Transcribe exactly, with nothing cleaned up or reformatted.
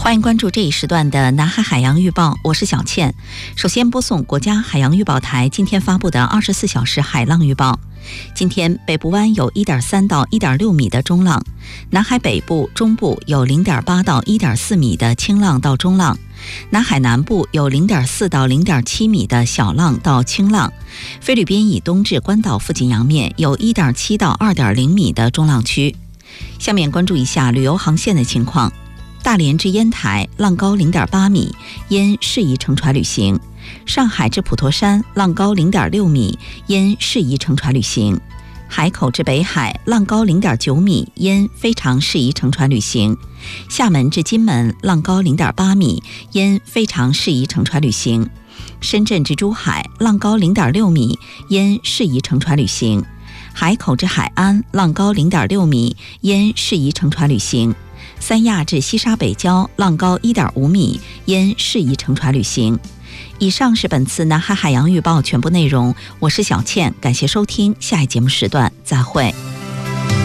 欢迎关注这一时段的南海海洋预报，我是小倩。首先播送国家海洋预报台今天发布的二十四小时海浪预报。今天北部湾有 一点三到一点六米的中浪，南海北部、中部有 零点八到一点四米的轻浪到中浪，南海南部有 零点四到零点七米的小浪到轻浪，菲律宾以东至关岛附近洋面有 一点七到二点零米的中浪区。下面关注一下旅游航线的情况。大连至烟台浪高 零点八米，烟适宜乘船旅行；上海至普陀山浪高 零点六米，烟适宜乘船旅行；海口至北海浪高 零点九米，烟非常适宜乘船旅行；厦门至金门浪高 零点八米，烟非常适宜乘船旅行；深圳至珠海浪高 零点六米，烟适宜乘船旅行；海口至海安浪高 零点六米，烟适宜乘船旅行；三亚至西沙北礁浪高 一点五米，烟适宜乘船旅行。以上是本次南海海洋预报全部内容，我是小倩，感谢收听，下一节目时段再会。